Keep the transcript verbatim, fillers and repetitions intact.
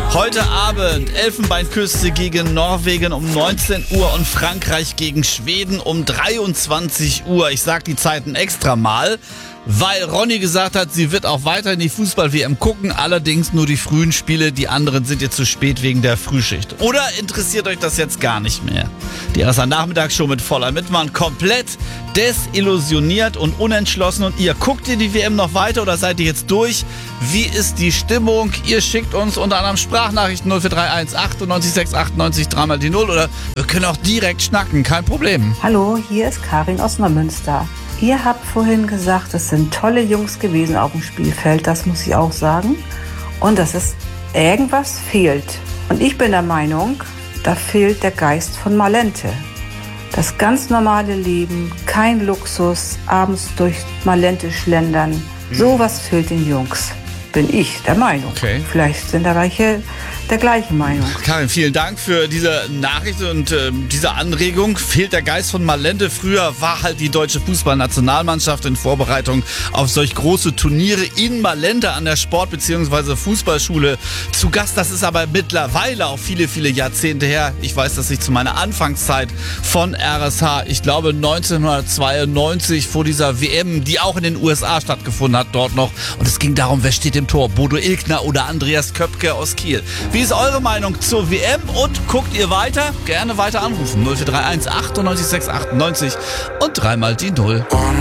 Heute Abend Elfenbeinküste gegen Norwegen um neunzehn Uhr und Frankreich gegen Schweden um dreiundzwanzig Uhr. Ich sag die Zeiten extra mal, weil Ronny gesagt hat, sie wird auch weiterhin die Fußball-W M gucken, allerdings nur die frühen Spiele, die anderen sind jetzt zu spät wegen der Frühschicht. Oder interessiert euch das jetzt gar nicht mehr? Die erste Nachmittagsshow mit voller Mitmann, komplett desillusioniert und unentschlossen. Und ihr, guckt ihr die W M noch weiter oder seid ihr jetzt durch? Wie ist die Stimmung? Ihr schickt uns unter anderem Sprachnachrichten null vier drei eins achtundneunzig sechs achtundneunzig dreimal die null oder wir können auch direkt schnacken, kein Problem. Hallo, hier ist Karin aus Neumünster. Ihr habt vorhin gesagt, es sind tolle Jungs gewesen auf dem Spielfeld, das muss ich auch sagen. Und dass es irgendwas fehlt. Und ich bin der Meinung, da fehlt der Geist von Malente. Das ganz normale Leben, kein Luxus, abends durch Malente schlendern. Sowas fehlt den Jungs. Bin ich der Meinung. Okay. Vielleicht sind da welche der gleichen Meinung. Karin, vielen Dank für diese Nachricht und äh, diese Anregung. Fehlt der Geist von Malente. Früher war halt die deutsche Fußballnationalmannschaft in Vorbereitung auf solch große Turniere in Malente an der Sport- bzw. Fußballschule zu Gast. Das ist aber mittlerweile auch viele, viele Jahrzehnte her. Ich weiß, dass ich zu meiner Anfangszeit von R S H, ich glaube neunzehnhundertzweiundneunzig vor dieser W M, die auch in den U S A stattgefunden hat, dort noch. Und es ging darum, wer steht im Tor? Bodo Ilgner oder Andreas Köpke aus Kiel. Wie ist eure Meinung zur W M und guckt ihr weiter? Gerne weiter anrufen. null vier drei eins achtundneunzig sechs achtundneunzig und dreimal die Null.